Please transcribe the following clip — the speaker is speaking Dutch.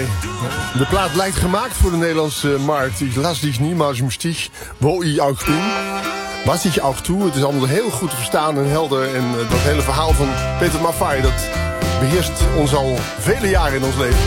Maffay. De plaat lijkt gemaakt voor de Nederlandse markt. Ik las dich niemals im Stich, wo ich auch bin. Was ich auch tue. Het is allemaal heel goed te verstaan en helder. En dat hele verhaal van Peter Maffay, dat beheerst ons al vele jaren in ons leven.